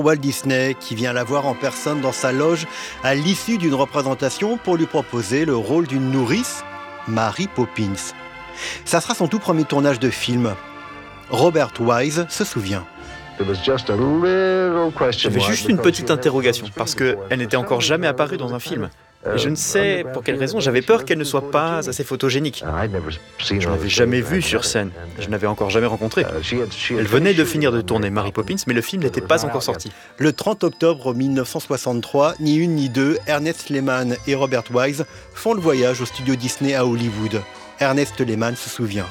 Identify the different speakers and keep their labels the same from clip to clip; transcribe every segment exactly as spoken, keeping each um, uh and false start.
Speaker 1: Walt Disney qui vient la voir en personne dans sa loge à l'issue d'une représentation pour lui proposer le rôle d'une nourrice, Mary Poppins. Ça sera son tout premier tournage de film. Robert Wise se souvient.
Speaker 2: J'avais juste une petite interrogation, parce qu'elle n'était encore jamais apparue dans un film. Et je ne sais pour quelle raison, j'avais peur qu'elle ne soit pas assez photogénique. Je ne l'avais jamais vue sur scène, je ne l'avais encore jamais rencontrée. Elle venait de finir de tourner Mary Poppins, mais le film n'était pas encore sorti.
Speaker 1: Le trente octobre mille neuf cent soixante-trois, ni une ni deux, Ernest Lehman et Robert Wise font le voyage au studio Disney à Hollywood. Ernest Lehman se souvient.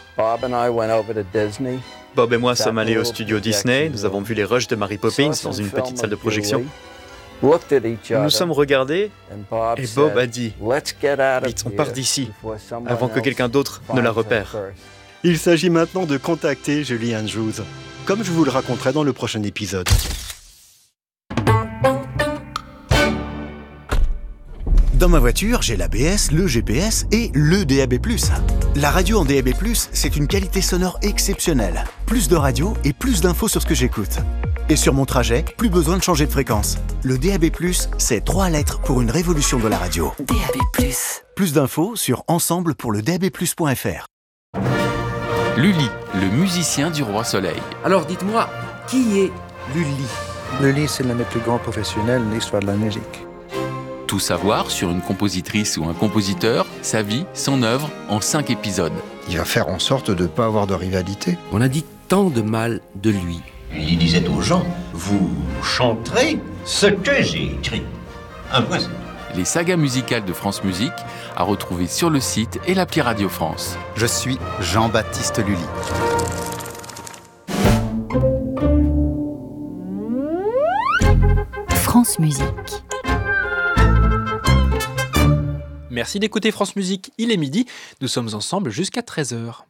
Speaker 2: Bob et moi sommes allés au studio Disney, nous avons vu les rushs de Mary Poppins dans une petite salle de projection. Nous nous sommes regardés et Bob a dit « Vite, on part d'ici, avant que quelqu'un d'autre ne la repère. »
Speaker 1: Il s'agit maintenant de contacter Julie Andrews, comme je vous le raconterai dans le prochain épisode.
Speaker 3: Dans ma voiture, j'ai l'A B S, le G P S et le D A B plus. La radio en D A B plus, c'est une qualité sonore exceptionnelle. Plus de radio et plus d'infos sur ce que j'écoute. Et sur mon trajet, plus besoin de changer de fréquence. Le D A B plus, c'est trois lettres pour une révolution de la radio.
Speaker 4: D A B plus.
Speaker 3: Plus d'infos sur ensemble pour le D A B plus point F R.
Speaker 5: Lully, le musicien du Roi Soleil.
Speaker 6: Alors dites-moi, qui est Lully ?
Speaker 7: Lully, c'est l'un des plus grands professionnels de l'histoire de la musique.
Speaker 5: Tout savoir sur une compositrice ou un compositeur, sa vie, son œuvre, en cinq épisodes.
Speaker 7: Il va faire en sorte de ne pas avoir de rivalité.
Speaker 6: On a dit tant de mal de lui.
Speaker 8: Il disait aux gens, vous chanterez ce que j'ai écrit. Un point.
Speaker 5: Les sagas musicales de France Musique à retrouver sur le site et l'appli Radio France.
Speaker 3: Je suis Jean-Baptiste Lully.
Speaker 4: France Musique.
Speaker 9: Merci d'écouter France Musique, il est midi, nous sommes ensemble jusqu'à treize heures.